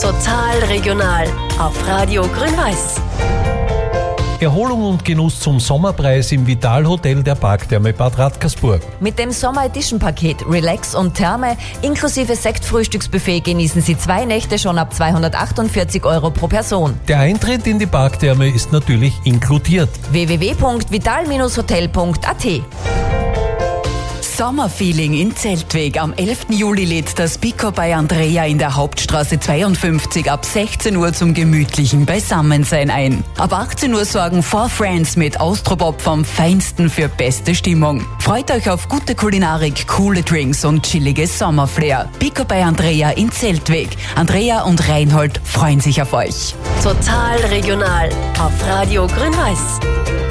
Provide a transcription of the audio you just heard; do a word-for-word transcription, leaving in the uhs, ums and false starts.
Total regional auf Radio Grün-Weiß. Erholung und Genuss zum Sommerpreis im Vital Hotel der Parktherme Bad Radkersburg. Mit dem Sommer Edition Paket Relax und Therme inklusive Sektfrühstücksbuffet genießen Sie zwei Nächte schon ab zweihundertachtundvierzig Euro pro Person. Der Eintritt in die Parktherme ist natürlich inkludiert. w w w punkt vital hotel punkt a t. Sommerfeeling in Zeltweg. Am elften Juli lädt das Pico bei Andrea in der Hauptstraße zweiundfünfzig ab sechzehn Uhr zum gemütlichen Beisammensein ein. Ab achtzehn Uhr sorgen Four Friends mit Austropop vom Feinsten für beste Stimmung. Freut euch auf gute Kulinarik, coole Drinks und chilliges Sommerflair. Pico bei Andrea in Zeltweg. Andrea und Reinhold freuen sich auf euch. Total regional auf Radio Grün-Weiß.